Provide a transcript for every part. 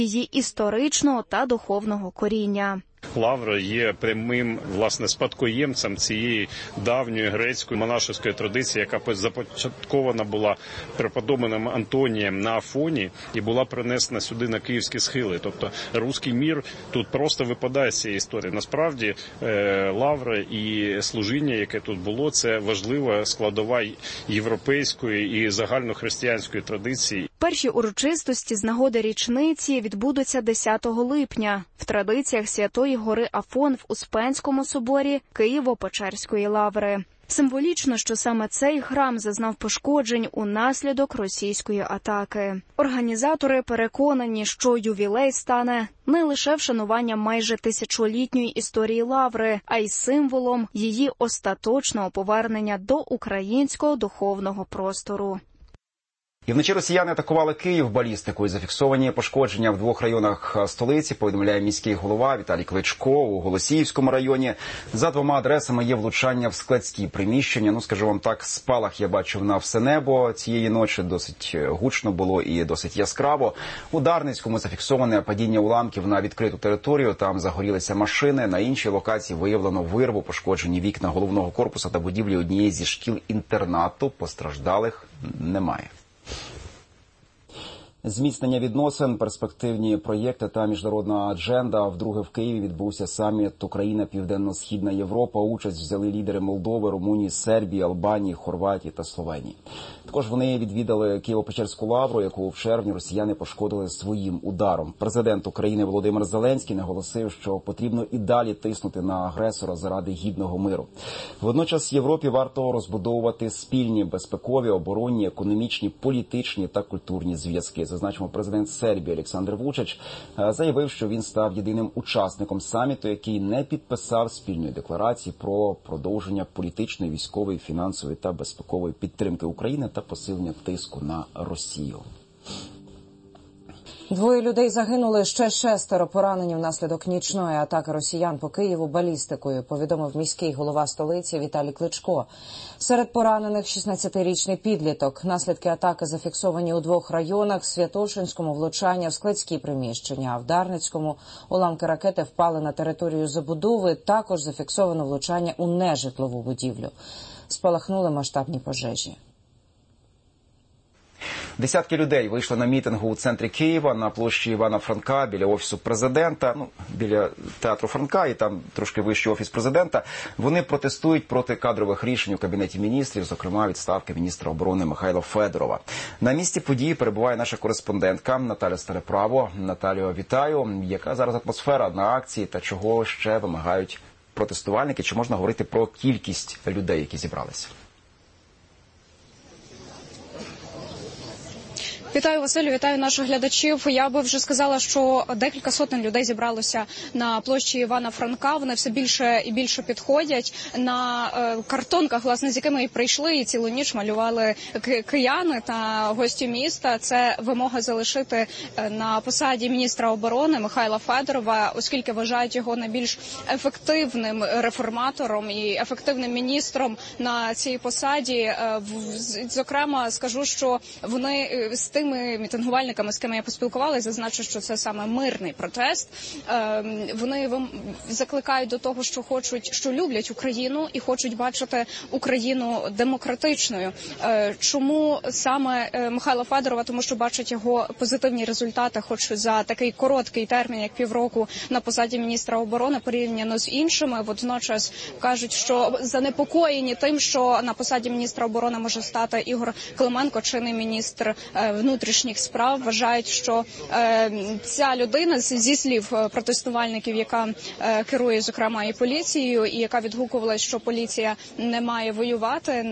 її історичного та духовного коріння. Лавра є прямим, власне, спадкоємцем цієї давньої грецької монашеської традиції, яка започаткована була преподобним Антонієм на Афоні і була принесена сюди на київські схили. Тобто руський мір тут просто випадає з цієї історії. Насправді лавра і служіння, яке тут було, це важлива складова європейської і загальнохристиянської традиції. Перші урочистості з нагоди річниці відбудуться 10 липня в традиціях Святої гори Афон в Успенському соборі Києво-Печерської лаври. Символічно, що саме цей храм зазнав пошкоджень унаслідок російської атаки. Організатори переконані, що ювілей стане не лише вшануванням майже тисячолітньої історії лаври, а й символом її остаточного повернення до українського духовного простору. І вночі росіяни атакували Київ балістикою. Зафіксовані пошкодження в 2 районах столиці, повідомляє міський голова Віталій Кличко. У Голосіївському районі за 2 адресами є влучання в складські приміщення. Скажу вам так, спалах я бачив на все небо цієї ночі. Досить гучно було і досить яскраво. У Дарницькому зафіксоване падіння уламків на відкриту територію. Там загорілися машини. На іншій локації виявлено вирву, пошкоджені вікна головного корпусу та будівлі однієї зі шкіл-інтернату. Постраждалих немає. Зміцнення відносин, перспективні проєкти та міжнародна адженда. Вдруге в Києві відбувся саміт Україна, Південно-Східна Європа. Участь взяли лідери Молдови, Румунії, Сербії, Албанії, Хорватії та Словенії. Також вони відвідали Києво-Печерську лавру, яку в червні росіяни пошкодили своїм ударом. Президент України Володимир Зеленський наголосив, що потрібно і далі тиснути на агресора заради гідного миру. Водночас Європі варто розбудовувати спільні безпекові, оборонні, економічні, політичні та культурні зв'язки. Зазначимо, президент Сербії Олександр Вучич заявив, що він став єдиним учасником саміту, який не підписав спільної декларації про продовження політичної, військової, фінансової та безпекової підтримки України та посилення тиску на Росію. 2 людей загинули, ще 6 поранені внаслідок нічної атаки росіян по Києву балістикою, повідомив міський голова столиці Віталій Кличко. Серед поранених 16-річний підліток. Наслідки атаки зафіксовані у 2 районах: Святошинському влучання в складські приміщення, а в Дарницькому уламки ракети впали на територію забудови. Також зафіксовано влучання у нежитлову будівлю. Спалахнули масштабні пожежі. Десятки людей вийшли на мітингу у центрі Києва на площі Івана Франка біля Офісу Президента, біля Театру Франка і там трошки вищий Офіс Президента. Вони протестують проти кадрових рішень у Кабінеті міністрів, зокрема відставки міністра оборони Михайла Федорова. На місці події перебуває наша кореспондентка Наталя Стелеправо. Наталію, вітаю. Яка зараз атмосфера на акції та чого ще вимагають протестувальники? Чи можна говорити про кількість людей, які зібралися? Вітаю, Василю, вітаю наших глядачів. Я би вже сказала, що декілька сотень людей зібралося на площі Івана Франка. Вони все більше і більше підходять. На картонках, власне, з якими і прийшли, і цілу ніч малювали кияни та гості міста. Це вимога залишити на посаді міністра оборони Михайла Федорова, оскільки вважають його найбільш ефективним реформатором і ефективним міністром на цій посаді. Зокрема, скажу, що вони з тими мітингувальниками, з ким я поспілкувалася, зазначу, що це саме мирний протест. Вони закликають до того, що хочуть, що люблять Україну і хочуть бачити Україну демократичною. Чому саме Михайла Федорова? Тому що бачать його позитивні результати, хоч за такий короткий термін, як півроку на посаді міністра оборони, порівняно з іншими. Водночас кажуть, що занепокоєні тим, що на посаді міністра оборони може стати Ігор Клименко, чинний міністр внутрішніх справ. Вважають, що ця людина, зі слів протестувальників, яка керує, зокрема, і поліцією, і яка відгукувалась, що поліція не має воювати,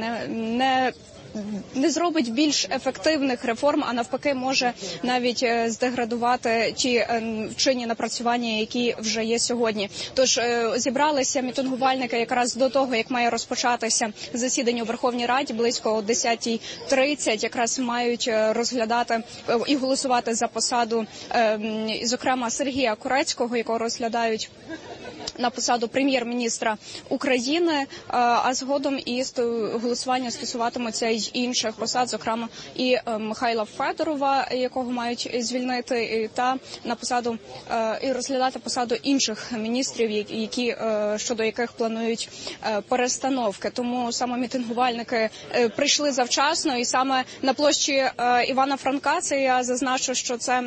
не зробить більш ефективних реформ, а навпаки може навіть здеградувати ті вчинні напрацювання, які вже є сьогодні. Тож зібралися мітингувальники якраз до того, як має розпочатися засідання у Верховній Раді, близько о 10:30, якраз мають розглядати і голосувати за посаду, зокрема, Сергія Корецького, якого розглядають на посаду прем'єр-міністра України, а згодом і голосування стосуватиметься й інших посад, зокрема і Михайла Федорова, якого мають звільнити, та на посаду і розглядати посаду інших міністрів, які щодо яких планують перестановки. Тому саме мітингувальники прийшли завчасно, і саме на площі Івана Франка, це я зазначу, що це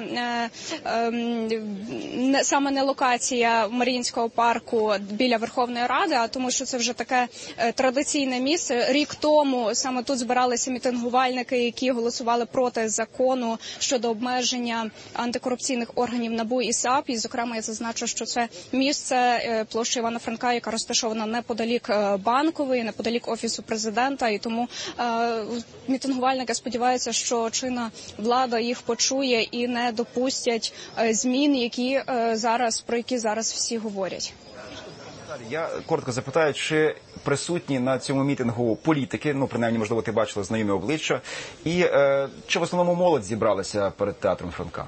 саме не локація Маріїнського парку біля Верховної Ради, а тому, що це вже таке традиційне місце. Рік тому саме тут збиралися мітингувальники, які голосували проти закону щодо обмеження антикорупційних органів НАБУ і САП. І, зокрема, я зазначу, що це місце, площа Івана Франка, яка розташована неподалік Банкової, неподалік Офісу президента. І тому мітингувальники сподіваються, що чинна влада їх почує і не допустять змін, про які зараз всі говорять. Я коротко запитаю, чи присутні на цьому мітингу політики, принаймні, можливо, ти бачила знайомі обличчя, і чи в основному молодь зібралася перед театром Франка?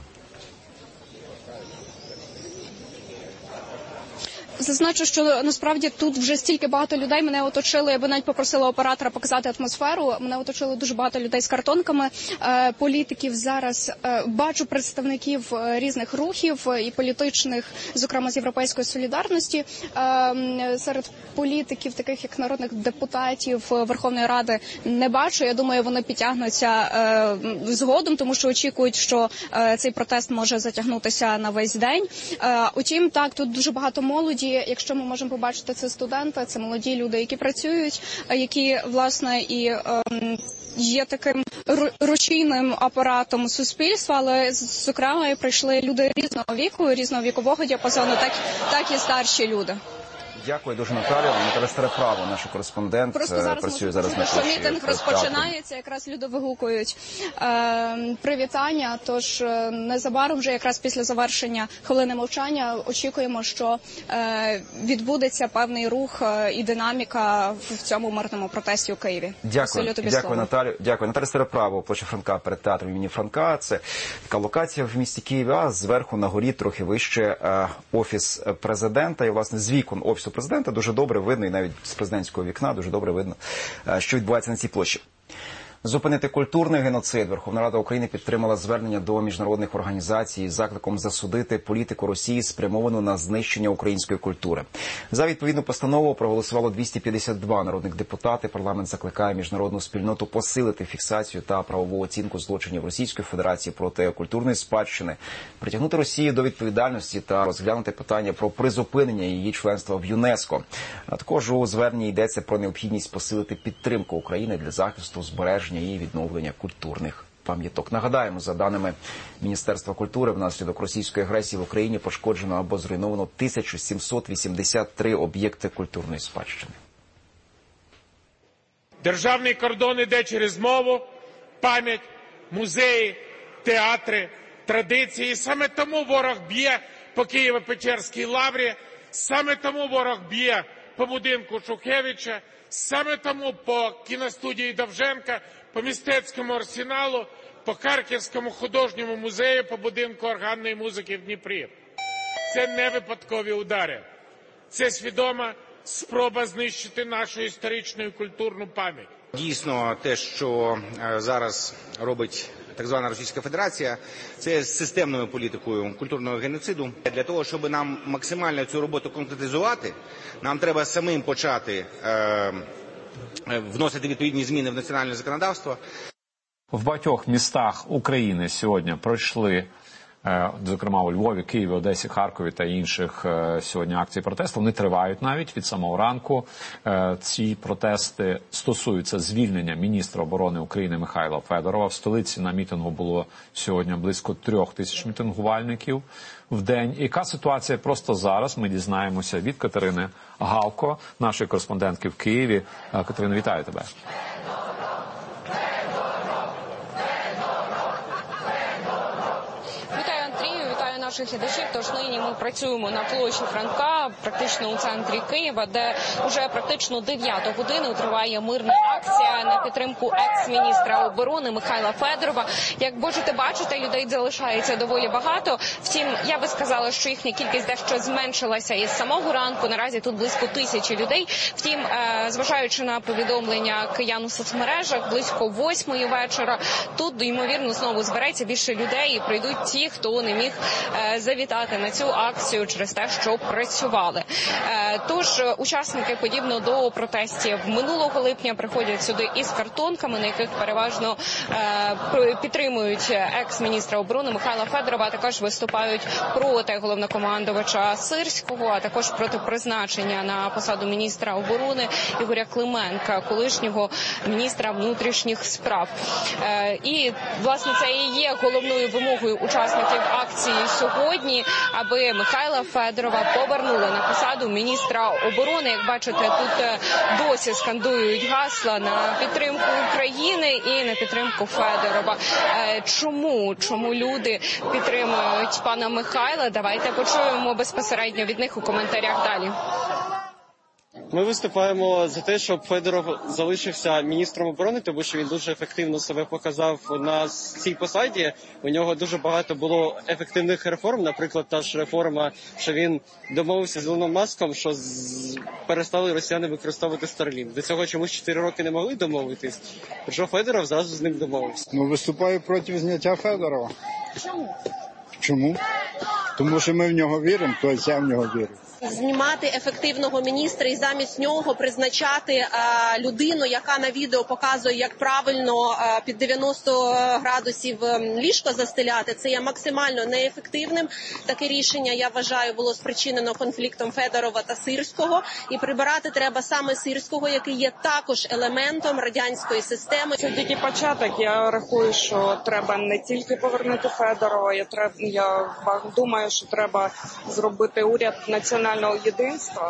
Зазначу, що насправді тут вже стільки багато людей, мене оточили, я би навіть попросила оператора показати атмосферу, мене оточили дуже багато людей з картонками, політиків зараз, бачу представників різних рухів і політичних, зокрема з Європейської солідарності, серед політиків, таких як народних депутатів Верховної Ради, не бачу, я думаю, вони підтягнуться згодом, тому що очікують, що цей протест може затягнутися на весь день. Утім, так, тут дуже багато молоді. Якщо ми можемо побачити, це студенти, це молоді люди, які працюють, які, власне, і є таким рушійним апаратом суспільства, але, зокрема, прийшли люди різного віку, різного вікового діапазону, так і старші люди. Дякую дуже, Наталя. Наталя Староправа, наш кореспондент, працює зараз на площі. Що мітинг розпочинається, якраз люди вигукують привітання, тож незабаром, вже якраз після завершення хвилини мовчання, очікуємо, що відбудеться певний рух і динаміка в цьому мирному протесті у Києві. Дякую, Наталю. Дякую. Наталя Староправа, площа Франка перед театром імені Франка. Це така локація в місті Києві, а зверху на горі трохи вище Офіс президента. І, власне, з вікон Офісу президента дуже добре видно, і навіть з президентського вікна дуже добре видно, що відбувається на цій площі. Зупинити культурний геноцид. Верховна Рада України підтримала звернення до міжнародних організацій з закликом засудити політику Росії, спрямовану на знищення української культури. За відповідну постанову проголосувало 252 народних депутати. Парламент закликає міжнародну спільноту посилити фіксацію та правову оцінку злочинів Російської Федерації проти культурної спадщини, притягнути Росію до відповідальності та розглянути питання про призупинення її членства в ЮНЕСКО. А також у зверненні йдеться про необхідність посилити підтримку України для захисту, збереження і відновлення культурних пам'яток. Нагадаємо, за даними Міністерства культури, внаслідок російської агресії в Україні пошкоджено або зруйновано 1783 об'єкти культурної спадщини. Державний кордон іде через мову, пам'ять, музеї, театри, традиції. Саме тому ворог б'є по Києво-Печерській лаврі, саме тому ворог б'є по будинку Шухевича, саме тому по кіностудії Довженка, по мистецькому арсеналу, по Харківському художньому музею, по будинку органної музики в Дніпрі. Це не випадкові удари. Це свідома спроба знищити нашу історичну і культурну пам'ять. Дійсно, те, що зараз робить так звана Російська Федерація, це системною політикою культурного геноциду. Для того, щоб нам максимально цю роботу конкретизувати, нам треба самим почати вносити відповідні зміни в національне законодавство. В багатьох містах України сьогодні пройшли, зокрема у Львові, Києві, Одесі, Харкові та інших сьогодні акцій протесту. Вони тривають навіть від самого ранку. Ці протести стосуються звільнення міністра оборони України Михайла Федорова. В столиці на мітингу було сьогодні близько 3000 мітингувальників в день. Яка ситуація просто зараз? Ми дізнаємося від Катерини Галко, нашої кореспондентки в Києві. Катерина, вітаю тебе. Наших глядачів, тож нині ми працюємо на площі Франка, практично у центрі Києва, де вже практично 9 годину триває мирний акція на підтримку екс-міністра оборони Михайла Федорова. Як можете бачити, людей залишається доволі багато. Втім, я би сказала, що їхня кількість дещо зменшилася із самого ранку. Наразі тут близько 1000 людей. Втім, зважаючи на повідомлення киян у соцмережах, близько 8-ї вечора тут, ймовірно, знову збереться більше людей і прийдуть ті, хто не міг завітати на цю акцію через те, що працювали. Тож учасники, подібно до протестів минулого липня, приходять сюди із картонками, на яких переважно підтримують екс-міністра оборони Михайла Федорова, а також виступають проти головнокомандувача Сирського, а також проти призначення на посаду міністра оборони Ігоря Клименка, колишнього міністра внутрішніх справ. І, власне, це і є головною вимогою учасників акції сьогодні, аби Михайла Федорова повернули на посаду міністра оборони. Як бачите, тут досі скандують гасла на підтримку України і на підтримку Федорова. Чому люди підтримують пана Михайла? Давайте почуємо безпосередньо від них у коментарях далі. Ми виступаємо за те, щоб Федоров залишився міністром оборони, тому що він дуже ефективно себе показав на цій посаді. У нього дуже багато було ефективних реформ, наприклад, та ж реформа, що він домовився з Ілоном Маском, що перестали росіяни використовувати Starlink. До цього чомусь 4 роки не могли домовитись, що Федоров зразу з ним домовився. Виступаю проти зняття Федорова. Чому? Тому що ми в нього віримо, тобто я в нього вірю. Знімати ефективного міністра і замість нього призначати людину, яка на відео показує, як правильно під 90 градусів ліжко застеляти, це є максимально неефективним. Таке рішення, я вважаю, було спричинено конфліктом Федорова та Сирського. І прибирати треба саме Сирського, який є також елементом радянської системи. Це тільки початок. Я рахую, що треба не тільки повернути Федорова, я думаю, що треба зробити уряд національного єдинства.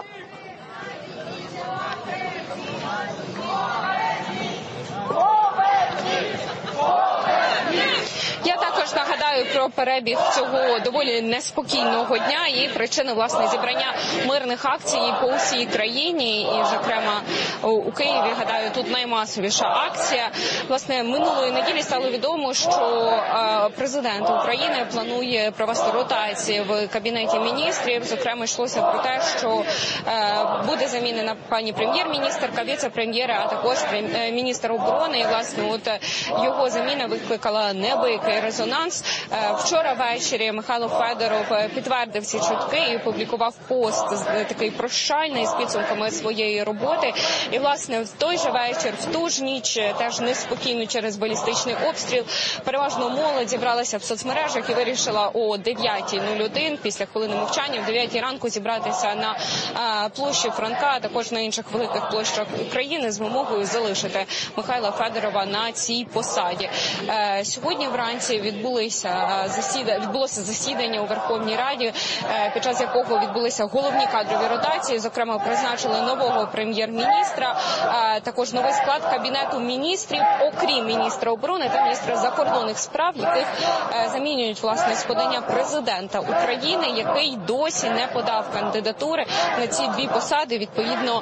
Я також нагадаю про перебіг цього доволі неспокійного дня і причини, власне, зібрання мирних акцій по усій країні. І, зокрема, у Києві, гадаю, тут наймасовіша акція. Власне, минулої неділі стало відомо, що президент України планує провести ротації в Кабінеті міністрів. Зокрема, йшлося про те, що буде замінена пані прем'єр-міністерка, віце-прем'єра, а також міністр оборони. І, власне, от його заміна викликала неабиякий резонанс. Вчора ввечері Михайло Федоров підтвердив ці чутки і опублікував пост такий прощальний з підсумками своєї роботи. І, власне, в той же вечір, в ту ж ніч, теж неспокійно через балістичний обстріл, переважно молодь зібралася в соцмережах і вирішила о 9:01 після хвилини мовчання, в 9 ранку зібратися на площі Франка, а також на інших великих площах України з вимогою залишити Михайла Федорова на цій посаді. Сьогодні вранці відбулося засідання у Верховній Раді, під час якого відбулися головні кадрові ротації. Зокрема, призначили нового прем'єр-міністра, також новий склад Кабінету міністрів, окрім міністра оборони та міністра закордонних справ, яких замінюють, власне, з подання президента України, який досі не подав кандидатури на ці дві посади. Відповідно,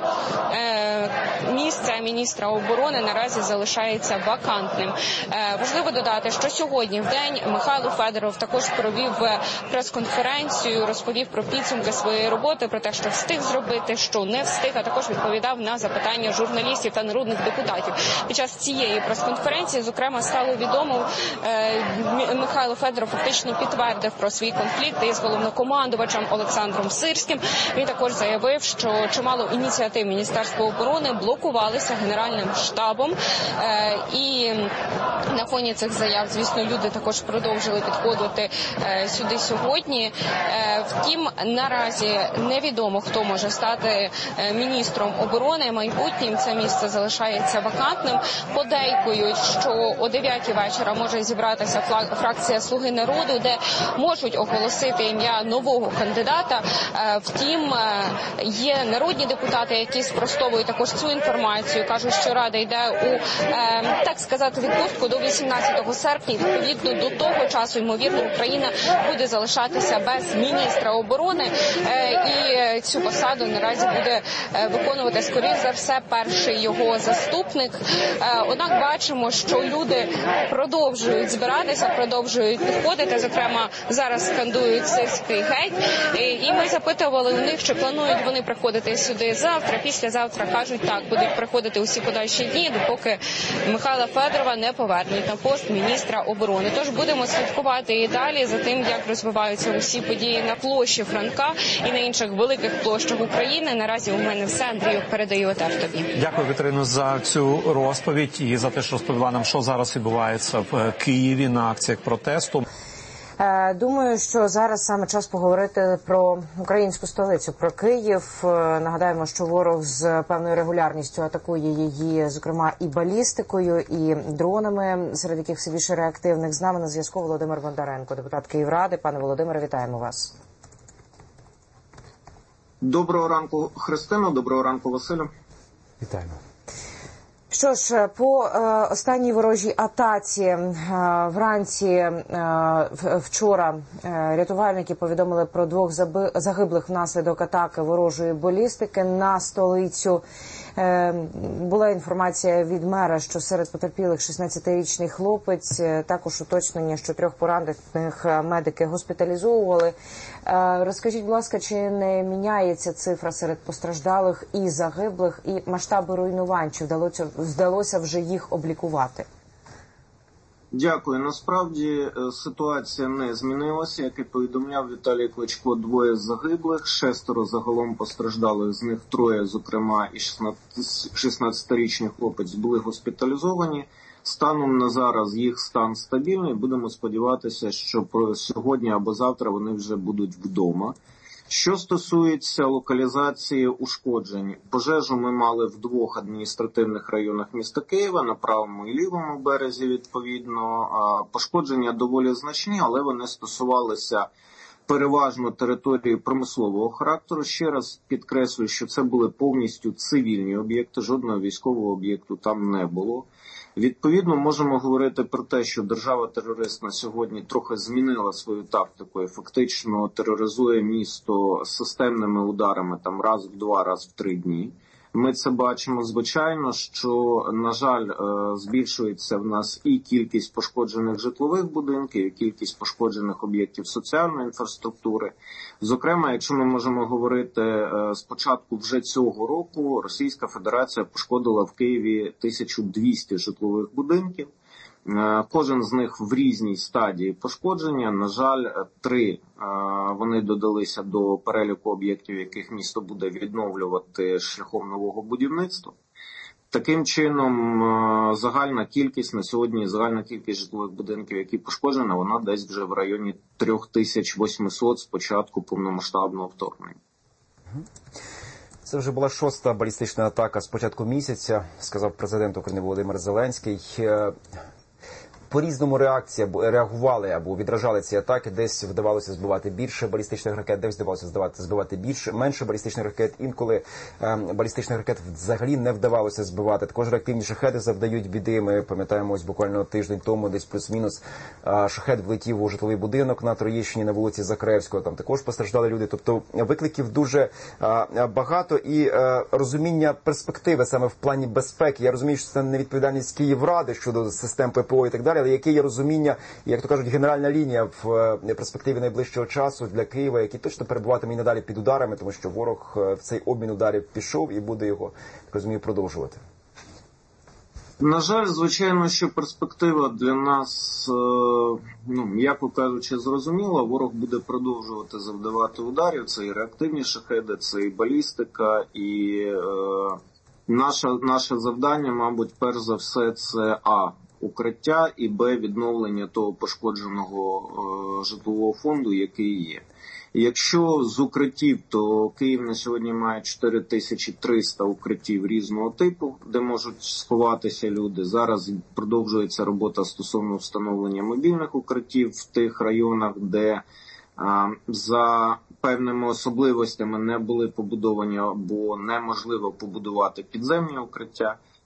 місце міністра оборони наразі залишається вакантним. Важливо додати, що сьогодні в день Михайло Федоров також провів прес-конференцію, розповів про підсумки своєї роботи, про те, що встиг зробити, що не встиг, а також відповідав на запитання журналістів та народних депутатів. Під час цієї прес-конференції, зокрема, стало відомо, Михайло Федоров фактично підтвердив про свій конфлікт із головнокомандувачем Олександром Сирським. Він також заявив, що чимало ініціатив Міністерства оборони блокувалися Генеральним штабом. І на фоні цих заяв, звісно, люди також продовжили підходити сюди сьогодні. Втім, наразі невідомо, хто може стати міністром оборони майбутнім. Це місце залишається вакантним. Подейкують, що о 9 вечора може зібратися фракція «Слуги народу», де можуть оголосити ім'я нового кандидата. Втім, є народні депутати, які спростовують також цю інформацію. Кажуть, що Рада йде у, так сказати, відпустку до 18 серпня. Відповідно до того часу, ймовірно, Україна буде залишатися без міністра оборони, і цю посаду наразі буде виконувати, скоріш за все, перший його заступник. Однак бачимо, що люди продовжують збиратися, продовжують підходити, зокрема, зараз скандують «Сирський геть», і ми запитували у них, чи планують вони приходити сюди завтра, післязавтра. Кажуть, так, будуть приходити усі подальші дні, допоки Михайла Федорова не повернуть на пост міністра оборони. Тож будемо слідкувати і далі за тим, як розвиваються усі події на площі Франка і на інших великих площах України. Наразі у мене все. Андрію, передаю етер тобі. Дякую, Катерино, за цю розповідь і за те, що розповіла нам, що зараз відбувається в Києві на акціях протесту. Думаю, що зараз саме час поговорити про українську столицю, про Київ. Нагадаємо, що ворог з певною регулярністю атакує її, зокрема, і балістикою, і дронами, серед яких все більше реактивних. З нами на зв'язку Володимир Бондаренко, депутат Київради. Пане Володимире, вітаємо вас. Доброго ранку, Христино. Доброго ранку, Василю. Вітаємо. Що ж, по останній ворожій атаці вранці вчора рятувальники повідомили про 2 загиблих внаслідок атаки ворожої балістики на столицю. Була інформація від мера, що серед потерпілих 16-річний хлопець, також уточнення, що 3 поранених медики госпіталізовували. Розкажіть, будь ласка, чи не міняється цифра серед постраждалих і загиблих, і масштаби руйнувань, чи вдалося вже їх облікувати? Дякую. Насправді ситуація не змінилася. Як і повідомляв Віталій Кличко, 2 загиблих, 6 загалом постраждалих, з них 3, зокрема і 16-річний хлопець, були госпіталізовані. Станом на зараз їх стан стабільний. Будемо сподіватися, що сьогодні або завтра вони вже будуть вдома. Що стосується локалізації ушкоджень, пожежу ми мали в 2 адміністративних районах міста Києва, на правому і лівому березі, відповідно. Пошкодження доволі значні, але вони стосувалися переважно території промислового характеру. Ще раз підкреслюю, що це були повністю цивільні об'єкти, жодного військового об'єкту там не було. Відповідно, можемо говорити про те, що держава-терорист на сьогодні трохи змінила свою тактику і фактично тероризує місто системними ударами там раз в 2, раз в 3 дні. Ми це бачимо. Звичайно, що, на жаль, збільшується в нас і кількість пошкоджених житлових будинків, і кількість пошкоджених об'єктів соціальної інфраструктури. Зокрема, якщо ми можемо говорити, з початку вже цього року Російська Федерація пошкодила в Києві 1200 житлових будинків. Кожен з них в різній стадії пошкодження. На жаль, 3 вони додалися до переліку об'єктів, яких місто буде відновлювати шляхом нового будівництва. Таким чином, загальна кількість на сьогодні, загальна кількість житлових будинків, які пошкоджені, вона десь вже в районі 3800 з початку повномасштабного вторгнення. Це вже була 6-та балістична атака з початку місяця, сказав президент України Володимир Зеленський. По-різному реагували або відражали ці атаки. Десь вдавалося збивати більше балістичних ракет, десь вдавалося збивати менше балістичних ракет. Інколи балістичних ракет взагалі не вдавалося збивати. Також реактивні шахеди завдають біди. Ми пам'ятаємо, ось буквально тиждень тому, десь плюс-мінус, шахет влетів у житловий будинок на Троєщині на вулиці Закревського. Там також постраждали люди. Тобто викликів дуже багато і розуміння перспективи саме в плані безпеки. Я розумію, що це не відповідальність Київради щодо систем ППО і так далі, але яке є розуміння, як то кажуть, генеральна лінія в перспективі найближчого часу для Києва, який точно перебуватиме і надалі під ударами, тому що ворог в цей обмін ударів пішов і буде його, так розумію, продовжувати. На жаль, звичайно, що перспектива для нас, м'яко кажучи, зрозуміла. Ворог буде продовжувати завдавати ударів. Це і реактивні шахеди, це і балістика, і наше завдання, мабуть, перш за все, це укриття, і відновлення того пошкодженого житлового фонду, який є. Якщо з укриттів, то Київ на сьогодні має 4300 укриттів різного типу, де можуть сховатися люди. Зараз продовжується робота стосовно встановлення мобільних укриттів в тих районах, де за певними особливостями не були побудовані або неможливо побудувати підземні укриття.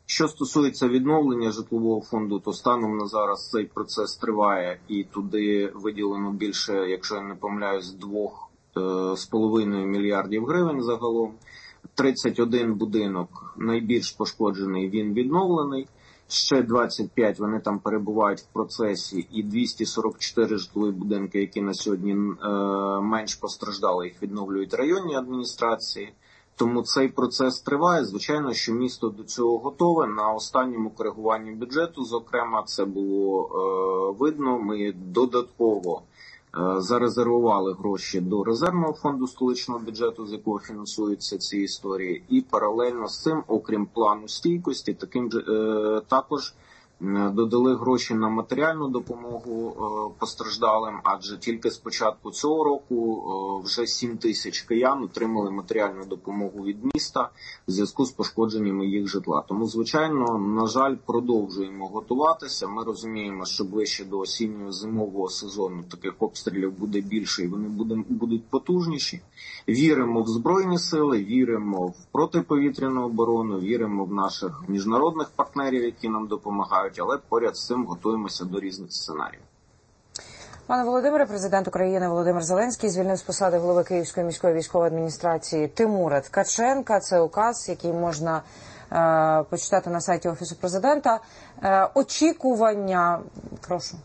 Що стосується відновлення житлового фонду, то станом на зараз цей процес триває і туди виділено більше, якщо я не помиляюсь, 2,5 мільярдів гривень загалом. 31 будинок найбільш пошкоджений, він відновлений. Ще 25 вони там перебувають в процесі, і 244 житлові будинки, які на сьогодні менш постраждали, їх відновлюють районні адміністрації. Тому цей процес триває. Звичайно, що місто до цього готове. На останньому коригуванні бюджету, зокрема, це було видно. Ми додатково зарезервували гроші до резервного фонду столичного бюджету, з якого фінансуються ці історії. І паралельно з цим, окрім плану стійкості, також додали гроші на матеріальну допомогу постраждалим, адже тільки з початку цього року вже 7 тисяч киян отримали матеріальну допомогу від міста в зв'язку з пошкодженнями їх житла. Тому, звичайно, на жаль, продовжуємо готуватися. Ми розуміємо, що ближче до осінньо-зимового сезону таких обстрілів буде більше і вони будуть потужніші. Віримо в Збройні сили, віримо в протиповітряну оборону, віримо в наших міжнародних партнерів, які нам допомагають, але поряд з цим готуємося до різних сценаріїв. Пане Володимире, президент України Володимир Зеленський звільнив з посади голови Київської міської військової адміністрації Тимура Ткаченка. Це указ, який можна почитати на сайті Офісу президента. Очікування, прошу.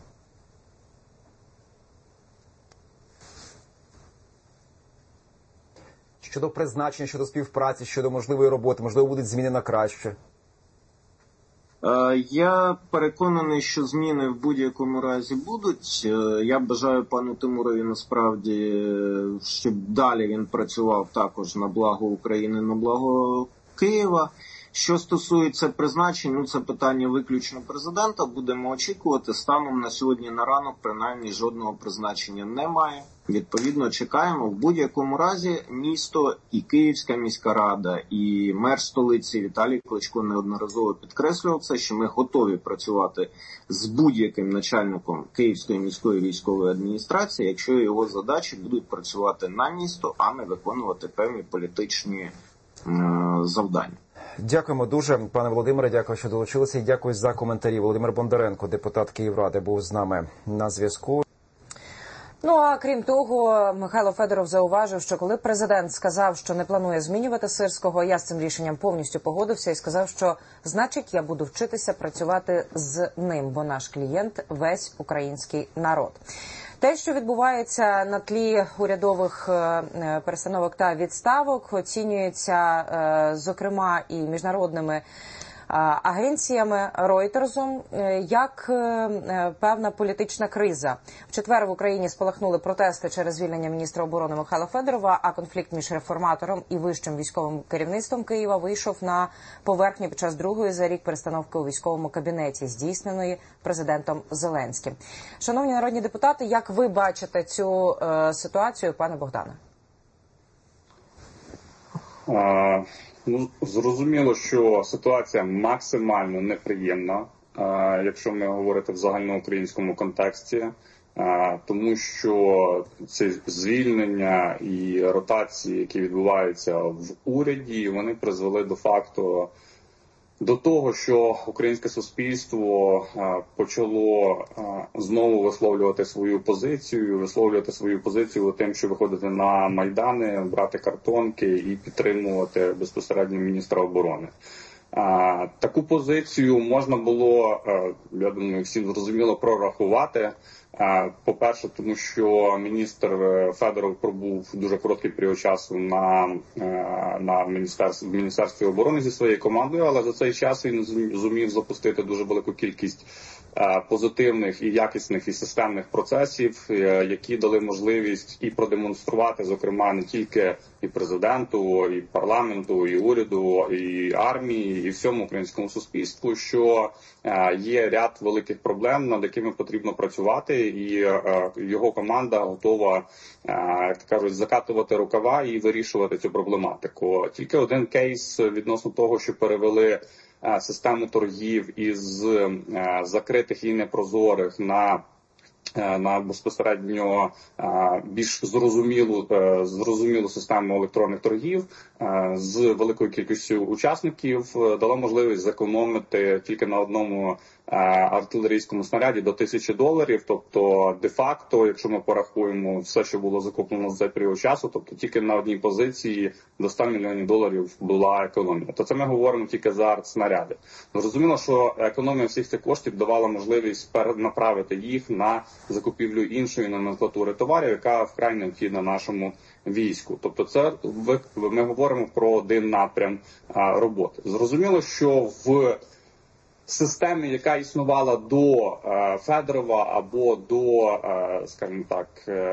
Щодо призначення, щодо співпраці, щодо можливої роботи, можливо, будуть зміни на краще? Я переконаний, що зміни в будь-якому разі будуть. Я бажаю пану Тимурові насправді, щоб далі він працював також на благо України, на благо Києва. Що стосується призначень, це питання виключно президента. Будемо очікувати. Станом на сьогодні на ранок, принаймні, жодного призначення немає. Відповідно, чекаємо. В будь-якому разі місто і Київська міська рада, і мер столиці Віталій Кличко неодноразово підкреслював це, що ми готові працювати з будь-яким начальником Київської міської військової адміністрації, якщо його задачі будуть працювати на місто, а не виконувати певні політичні завдання. Дякуємо дуже, пане Володимире, дякую, що долучилися, і дякую за коментарі. Володимир Бондаренко, депутат Київради, був з нами на зв'язку. Ну, а крім того, Михайло Федоров зауважив, що коли президент сказав, що не планує змінювати Сирського, я з цим рішенням повністю погодився і сказав, що значить я буду вчитися працювати з ним, бо наш клієнт – весь український народ. Те, що відбувається на тлі урядових перестановок та відставок, оцінюється, зокрема, і міжнародними агенціями Ройтерсом як певна політична криза. В четвер в Україні спалахнули протести через звільнення міністра оборони Михайла Федорова, а конфлікт між реформатором і вищим військовим керівництвом Києва вийшов на поверхню під час другої за рік перестановки у військовому кабінеті, здійсненої президентом Зеленським. Шановні народні депутати, як ви бачите цю ситуацію, пане Богдане? Зрозуміло, що ситуація максимально неприємна, якщо ми говорити в загальноукраїнському контексті, тому що ці звільнення і ротації, які відбуваються в уряді, вони призвели до факту до того, що українське суспільство почало знову висловлювати свою позицію тим, що виходити на майдани, брати картонки і підтримувати безпосередньо міністра оборони. Таку позицію можна було, я думаю, всім зрозуміло, прорахувати. По-перше, тому що міністр Федоров пробув дуже короткий період часу в Міністерстві оборони зі своєю командою, але за цей час він зумів запустити дуже велику кількість позитивних і якісних і системних процесів, які дали можливість і продемонструвати, зокрема, не тільки і президенту, і парламенту, і уряду, і армії, і всьому українському суспільству, що є ряд великих проблем, над якими потрібно працювати, і його команда готова, як кажуть, закатувати рукава і вирішувати цю проблематику. Тільки один кейс відносно того, що перевели систему торгів із закритих і непрозорих на на безпосередньо більш зрозумілу систему електронних торгів з великою кількістю учасників, дала можливість зекономити тільки на одному артилерійському снаряді до $1000. Тобто, де-факто, якщо ми порахуємо все, що було закуплено за цей період часу, тобто тільки на одній позиції до $100 мільйонів була економія. То це ми говоримо тільки за артснаряди. Зрозуміло, що економія всіх цих коштів давала можливість перенаправити їх на закупівлю іншої номенклатури товарів, яка вкрай необхідна нашому війську. Тобто це ми говоримо про один напрям роботи. Зрозуміло, що в системі, яка існувала до Федорова або до, скажімо так,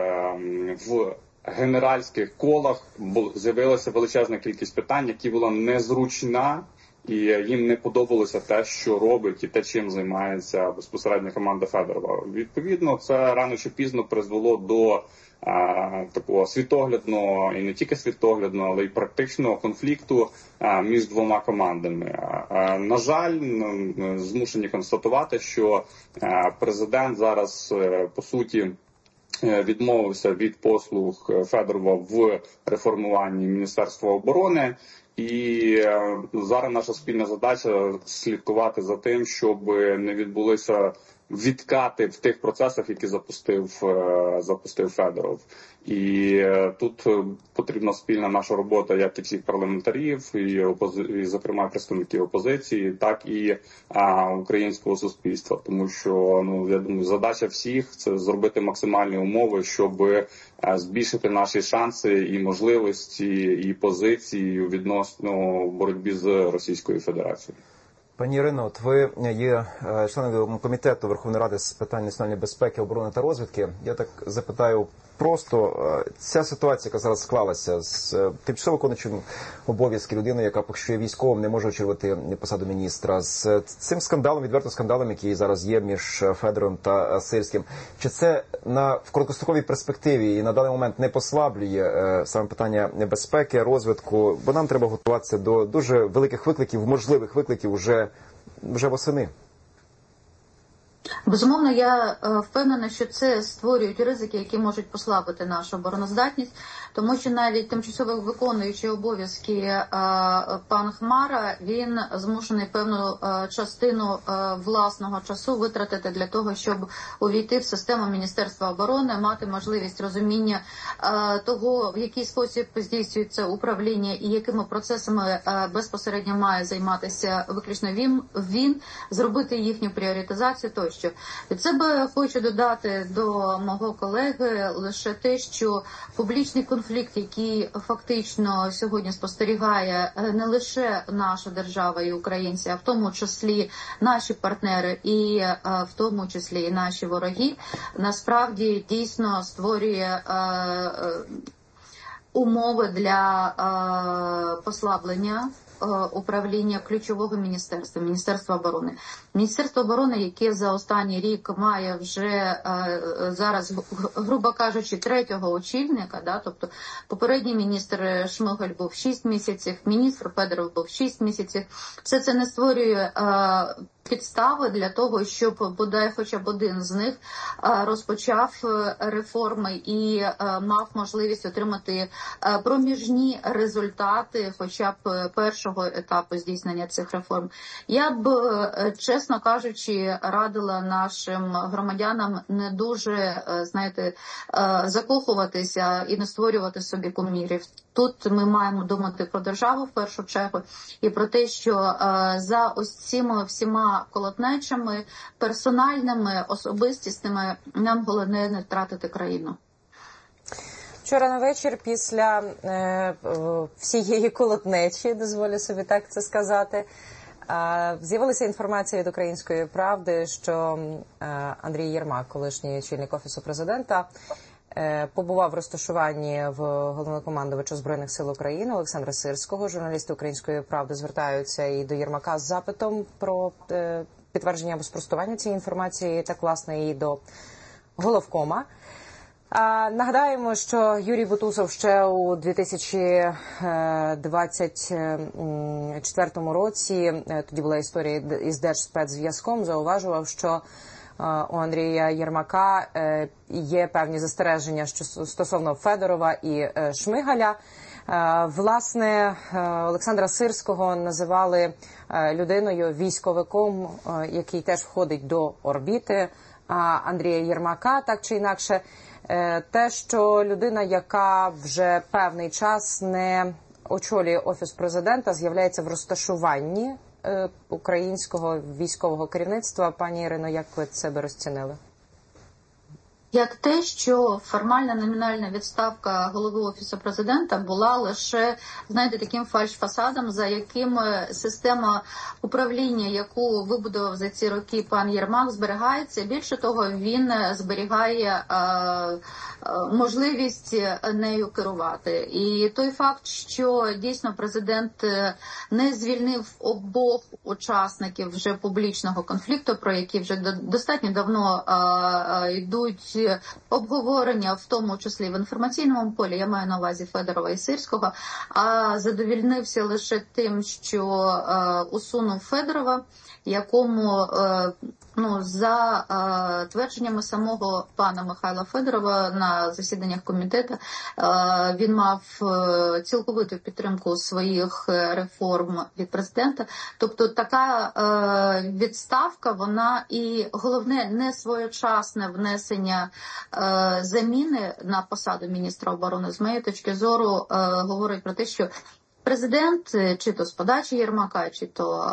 в генеральських колах з'явилася величезна кількість питань, які була незручна, і їм не подобалося те, що робить і те, чим займається безпосередньо команда Федорова. Відповідно, це рано чи пізно призвело до такого світоглядного, і не тільки світоглядного, але й практичного конфлікту між двома командами. На жаль, змушені констатувати, що президент зараз, по суті, відмовився від послуг Федорова в реформуванні Міністерства оборони. І зараз наша спільна задача слідкувати за тим, щоб не відбулися відкати в тих процесах, які запустив Федоров. І тут потрібна спільна наша робота як і всіх парламентарів, і зокрема представників опозиції, так і українського суспільства. Тому що, я думаю, задача всіх – це зробити максимальні умови, щоб збільшити наші шанси і можливості, і позиції відносно боротьбі з Російською Федерацією. Пані Ірино, от ви є членом комітету Верховної Ради з питань національної безпеки, оборони та розвідки. Я так запитаю просто, ця ситуація, яка зараз склалася з тимчасово виконуючим обов'язки людини, яка поки що є військовим, не може очолювати посаду міністра, з цим скандалом, відвертим скандалом, який зараз є між Федоровим та Сирським, чи це в короткостроковій перспективі і на даний момент не послаблює саме питання безпеки, розвитку, бо нам треба готуватися до дуже великих викликів, можливих викликів вже восени? Безумовно, я впевнена, що це створюють ризики, які можуть послабити нашу обороноздатність, тому що навіть тимчасово виконуючий обов'язки пан Хмара, він змушений певну частину власного часу витратити для того, щоб увійти в систему Міністерства оборони, мати можливість розуміння того, в який спосіб здійснюється управління і якими процесами безпосередньо має займатися виключно він, зробити їхню пріоритизацію тощо. Від себе хочу додати до мого колеги лише те, що публічний конфлікт, який фактично сьогодні спостерігає не лише наша держава і українці, а в тому числі наші партнери і в тому числі і наші вороги, насправді дійсно створює умови для послаблення управління ключового міністерства, Міністерства оборони. Міністерство оборони, яке за останній рік має вже зараз, грубо кажучи, третього очільника, тобто попередній міністр Шмигаль був 6 місяців, міністр Федоров був 6 місяців. Все це не створює підстави для того, щоб бодай хоча б один з них розпочав реформи і мав можливість отримати проміжні результати хоча б першого етапу здійснення цих реформ. Я б, чесно кажучи, радила нашим громадянам не дуже, закохуватися і не створювати собі кумірів. Тут ми маємо думати про державу в першу чергу і про те, що за ось цими всіма колотнечами, персональними, особистісними, нам головне не втратити країну. Вчора на вечір після всієї колотнечі, дозволю собі так це сказати, з'явилася інформація від «Української правди», що Андрій Єрмак, колишній очільник Офісу президента, побував в розташуванні в головнокомандувача Збройних сил України Олександра Сирського. Журналісти «Української правди» звертаються і до Єрмака з запитом про підтвердження або спростування цієї інформації, так, власне, і до головкома. Нагадаємо, що Юрій Бутусов ще у 2024 році, тоді була історія із Держспецзв'язком, зауважував, що у Андрія Єрмака є певні застереження стосовно Федорова і Шмигаля. Власне, Олександра Сирського називали людиною, військовиком, який теж входить до орбіти Андрія Єрмака, так чи інакше. Те, що людина, яка вже певний час не очолює Офіс президента, з'являється в розташуванні українського військового керівництва. Пані Ірино, як ви це би розцінили? Як те, що формальна номінальна відставка голови Офісу президента була лише, знаєте, таким фальшфасадом, за яким система управління, яку вибудував за ці роки пан Єрмак, зберігається. Більше того, він зберігає можливість нею керувати. І той факт, що дійсно президент не звільнив обох учасників вже публічного конфлікту, про які вже достатньо давно йдуть обговорення, в тому числі в інформаційному полі, я маю на увазі Федорова і Сирського, а задовільнився лише тим, що усунув Федорова, якому, за твердженнями самого пана Михайла Федорова на засіданнях комітету, він мав цілковиту підтримку своїх реформ від президента. Тобто така відставка, вона і головне не своєчасне внесення заміни на посаду міністра оборони, з моєї точки зору, говорить про те, що президент, чи то з подачі Єрмака, чи то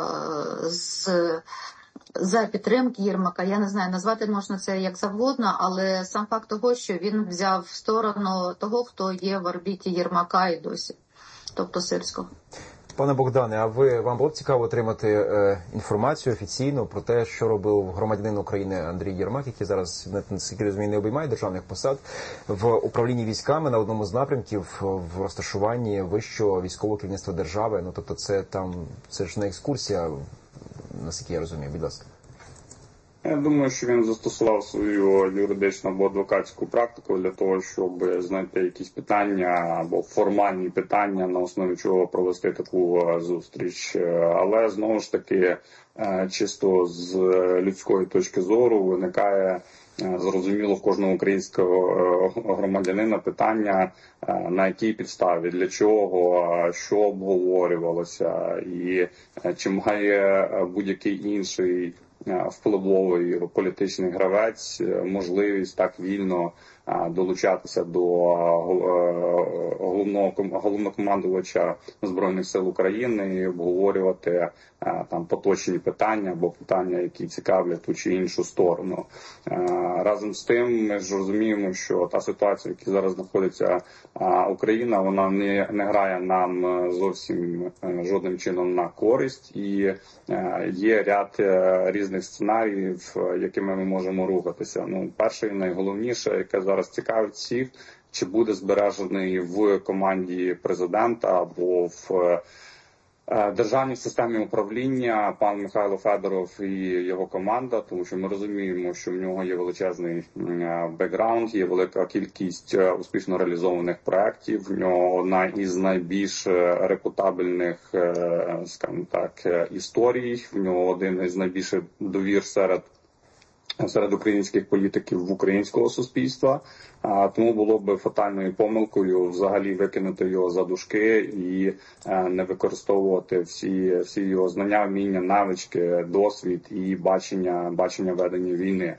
за підтримки Єрмака, я не знаю, назвати можна це як завгодно, але сам факт того, що він взяв сторону того, хто є в орбіті Єрмака і досі, тобто Сирського. Пане Богдане, а вам було б цікаво отримати інформацію офіційну про те, що робив громадянин України Андрій Єрмак, який зараз, наскільки розумію, не обіймає державних посад, в управлінні військами на одному з напрямків в розташуванні вищого військового керівництва держави? Тобто це ж не екскурсія, наскільки я розумію, будь ласка. Я думаю, що він застосував свою юридичну або адвокатську практику для того, щоб знайти якісь питання або формальні питання, на основі чого провести таку зустріч. Але, знову ж таки, чисто з людської точки зору виникає зрозуміло в кожного українського громадянина питання, на якій підставі, для чого, що обговорювалося і чи має будь-який інший впливовий політичний гравець можливість так вільно долучатися до головнокомандувача Збройних сил України і обговорювати там поточні питання або питання, які цікавлять ту чи іншу сторону. Разом з тим, ми ж розуміємо, що та ситуація, в якій зараз знаходиться Україна, вона не грає нам зовсім жодним чином на користь, і є ряд різних сценаріїв, якими ми можемо рухатися. Перше і найголовніше, яке зараз цікавить всіх, чи буде збережений в команді президента або в державній системі управління пан Михайло Федоров і його команда, тому що ми розуміємо, що в нього є величезний бекграунд, є велика кількість успішно реалізованих проєктів, в нього одна із найбільш репутабельних, скажімо так, історій, в нього один із найбільших довір серед українських політиків в українського суспільства, тому було б фатальною помилкою взагалі викинути його за дужки і не використовувати всі його знання, вміння, навички, досвід і бачення ведення війни.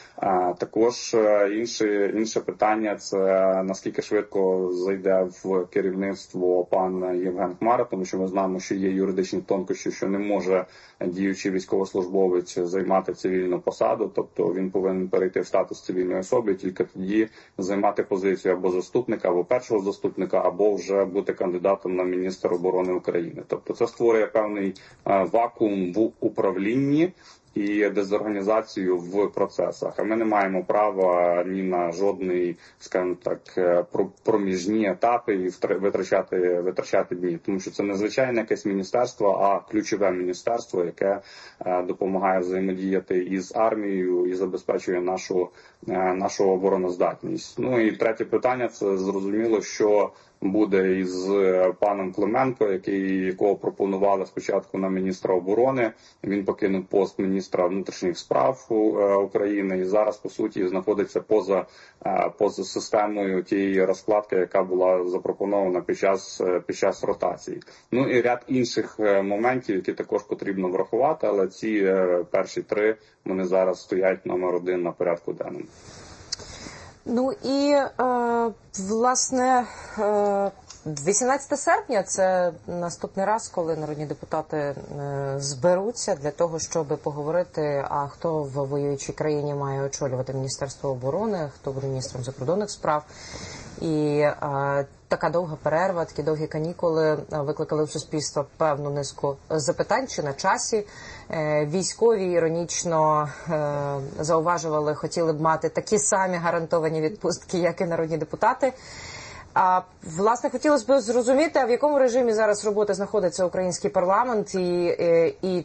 Також інше питання – це наскільки швидко зайде в керівництво пан Євген Хмара, тому що ми знаємо, що є юридичні тонкощі, що не може діючий військовослужбовець займати цивільну посаду, тобто він повинен перейти в статус цивільної особи, тільки тоді займати позицію або заступника, або першого заступника, або вже бути кандидатом на міністра оборони України. Тобто це створює певний вакуум в управлінні і дезорганізацію в процесах. А ми не маємо права ні на жодний, скажімо так, проміжні етапи і витрачати дні. Тому що це не звичайне якесь міністерство, а ключове міністерство, яке допомагає взаємодіяти із армією і забезпечує нашу обороноздатність. І третє питання – це зрозуміло, що буде із паном Клименко, якого пропонували спочатку на міністра оборони. Він покинув пост міністра внутрішніх справ України і зараз, по суті, знаходиться поза системою тієї розкладки, яка була запропонована під час ротації. Ну і ряд інших моментів, які також потрібно врахувати, але ці перші три, вони зараз стоять номер один на порядку денному. Ну і, власне, 18 серпня – це наступний раз, коли народні депутати зберуться для того, щоб поговорити, а хто в воюючій країні має очолювати Міністерство оборони, хто буде міністром закордонних справ. І така довга перерва, такі довгі канікули викликали в суспільство певну низку запитань, чи на часі. Військові іронічно зауважували, хотіли б мати такі самі гарантовані відпустки, як і народні депутати. А, власне, хотілося б зрозуміти, а в якому режимі зараз роботи знаходиться український парламент і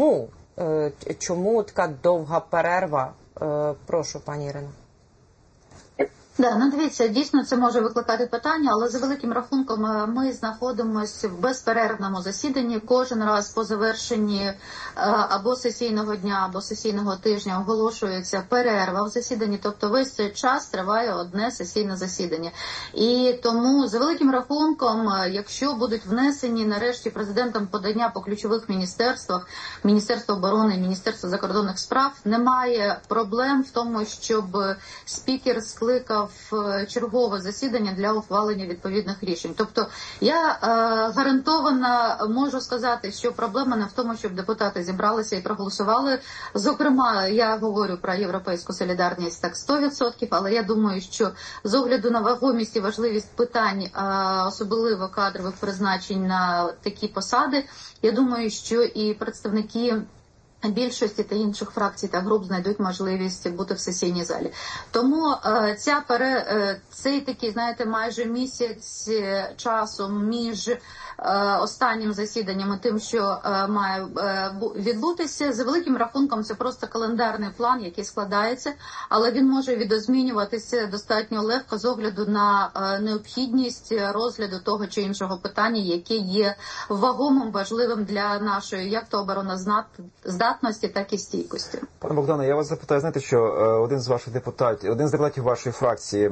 чому така довга перерва? Прошу, пані Ірино. Да, ну дивіться, дійсно це може викликати питання, але за великим рахунком ми знаходимося в безперервному засіданні. Кожен раз по завершенні або сесійного дня, або сесійного тижня оголошується перерва в засіданні, тобто весь цей час триває одне сесійне засідання. І тому за великим рахунком, якщо будуть внесені нарешті президентом подання по ключових міністерствах, Міністерство оборони, Міністерство закордонних справ, немає проблем в тому, щоб спікер скликав чергове засідання для ухвалення відповідних рішень. Тобто я гарантовано можу сказати, що проблема не в тому, щоб депутати зібралися і проголосували. Зокрема, я говорю про європейську солідарність так 100%, але я думаю, що з огляду на вагомість і важливість питань, особливо кадрових призначень на такі посади, я думаю, що і представники більшості та інших фракцій та груп знайдуть можливість бути в сесійній залі. Тому цей такий, знаєте, майже місяць часу між останнім засіданням і тим, що має відбутися, за великим рахунком це просто календарний план, який складається, але він може відозмінюватися достатньо легко з огляду на необхідність розгляду того чи іншого питання, яке є вагомим, важливим для нашої як то обороноздатності, так і стійкості. Пане Богдане, я вас запитаю, знаєте, що один з депутатів вашої фракції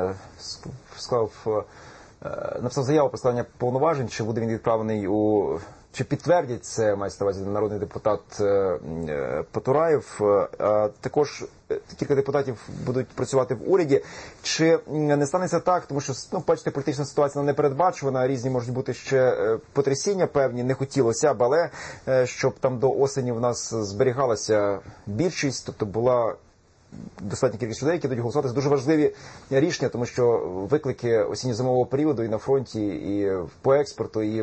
написав заяву про складення повноважень, чи буде він відправлений чи підтвердять це, мається на увазі народний депутат Потураєв. Також кілька депутатів будуть працювати в уряді. Чи не станеться так, тому що, бачите, політична ситуація не передбачувана, різні можуть бути ще потрясіння певні, не хотілося б, але щоб там до осені в нас зберігалася більшість, тобто була достатня кількість людей, які будуть голосувати. Це дуже важливі рішення, тому що виклики осінньо-зимового періоду і на фронті, і по експорту, і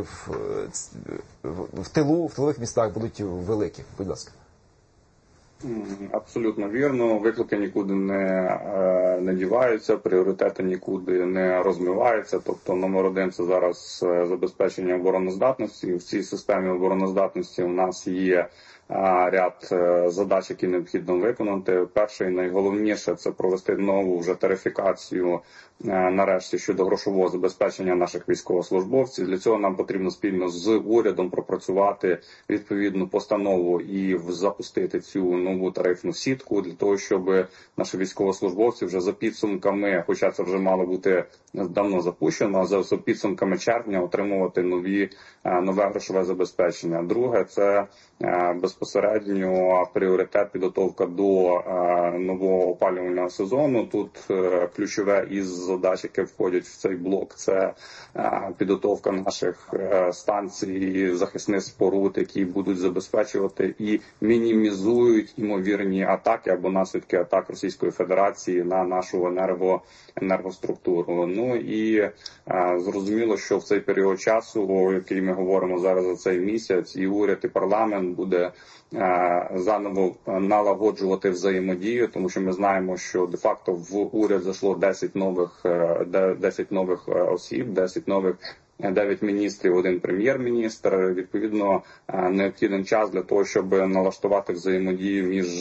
в тилових містах будуть великі. Будь ласка. Абсолютно вірно. Виклики нікуди не діваються, пріоритети нікуди не розмиваються. Тобто номер один – це зараз забезпечення обороноздатності. В цій системі обороноздатності у нас є ряд задач, які необхідно виконати. Перше і найголовніше – це провести нову вже тарифікацію нарешті щодо грошового забезпечення наших військовослужбовців. Для цього нам потрібно спільно з урядом пропрацювати відповідну постанову і запустити цю нову тарифну сітку для того, щоб наші військовослужбовці вже за підсумками, хоча це вже мало бути давно запущено, за підсумками червня отримувати нове грошове забезпечення. Друге – це безпосередньо пріоритет підготовка до нового опалювального сезону. Тут ключове із задач, які входять в цей блок, це підготовка наших станцій, захисних споруд, які будуть забезпечувати і мінімізують ймовірні атаки або наслідки атак Російської Федерації на нашу енергоструктуру. Ну і зрозуміло, що в цей період часу, який ми говоримо зараз за цей місяць, і уряд, і парламент буде заново налагоджувати взаємодію, тому що ми знаємо, що де-факто в уряд зайшло 10 нових осіб, 9 міністрів, 1 прем'єр-міністр. Відповідно, необхідний час для того, щоб налаштувати взаємодію між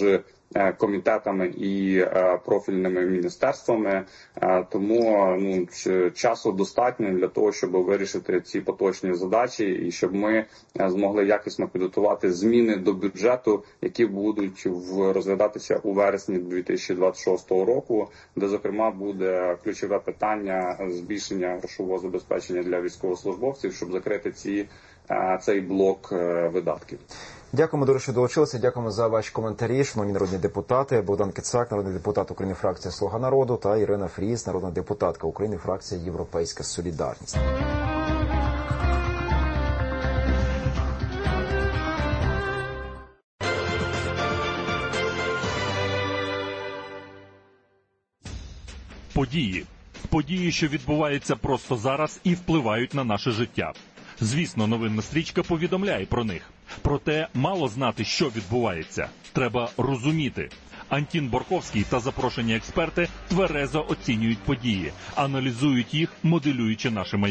комітетами і профільними міністерствами. Тому часу достатньо для того, щоб вирішити ці поточні задачі і щоб ми змогли якісно підготувати зміни до бюджету, які будуть розглядатися у вересні 2026 року, де, зокрема, буде ключове питання збільшення грошового забезпечення для військовослужбовців, щоб закрити цей блок видатків. Дякуємо дуже, що долучилися. Дякуємо за ваші коментарі, шановні народні депутати. Богдан Кицак, народний депутат України, фракція «Слуга народу», та Ірина Фріз, народна депутатка України, фракція «Європейська солідарність». Події, що відбуваються просто зараз і впливають на наше життя. Звісно, новинна стрічка повідомляє про них. Проте мало знати, що відбувається. Треба розуміти. Антін Борковський та запрошені експерти тверезо оцінюють події, аналізують їх, моделюючи наше майбутнє.